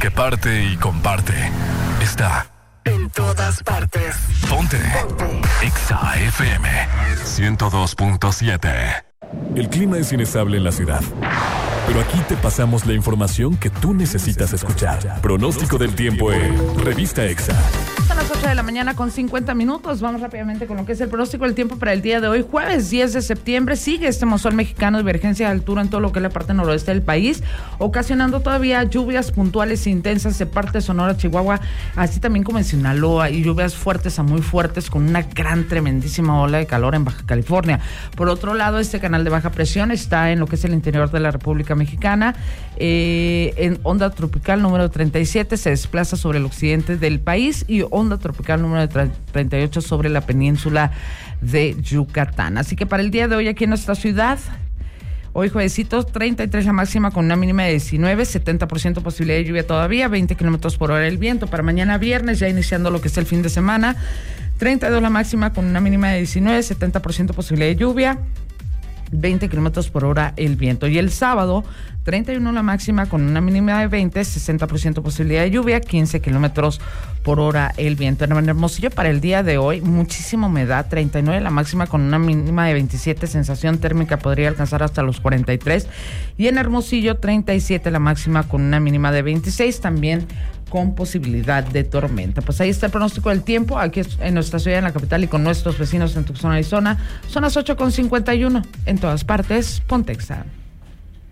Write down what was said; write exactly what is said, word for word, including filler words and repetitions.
que parte y comparte. Está en todas partes. Ponte. Ponte. Exa F M ciento dos punto siete. El clima es inestable en la ciudad, pero aquí te pasamos la información que tú necesitas escuchar. Pronóstico del tiempo en Revista Exa. Son las ocho de la mañana con cincuenta minutos. Vamos rápidamente con lo que es el pronóstico del tiempo para el día de hoy, jueves diez de septiembre. Sigue este mozón mexicano de divergencia de altura en todo lo que es la parte noroeste del país, ocasionando todavía lluvias puntuales e intensas de parte de Sonora, Chihuahua, así también como en Sinaloa, y lluvias fuertes a muy fuertes con una gran, tremendísima ola de calor en Baja California. Por otro lado, este canal de baja presión está en lo que es el interior de la República Mexicana, eh, en onda tropical número treinta y siete, se desplaza sobre el occidente del país, y onda tropical número treinta y ocho sobre la península de Yucatán. Así que para el día de hoy aquí en nuestra ciudad, hoy juevesito, treinta y tres la máxima con una mínima de diecinueve, setenta por ciento posibilidad de lluvia todavía, veinte kilómetros por hora el viento. Para mañana viernes, ya iniciando lo que es el fin de semana, treinta y dos la máxima con una mínima de diecinueve, setenta por ciento posibilidad de lluvia, veinte kilómetros por hora el viento. Y el sábado, treinta y uno la máxima con una mínima de veinte, sesenta por ciento posibilidad de lluvia, quince kilómetros por hora el viento. En Hermosillo para el día de hoy, muchísima humedad, treinta y nueve la máxima con una mínima de veintisiete, sensación térmica podría alcanzar hasta los cuarenta y tres. Y en Hermosillo, treinta y siete la máxima con una mínima de veintiséis, también con posibilidad de tormenta. Pues ahí está el pronóstico del tiempo, aquí en nuestra ciudad, en la capital, y con nuestros vecinos en Tucson, Arizona. Son las ocho con cincuenta y uno. En todas partes, Ponte Exa.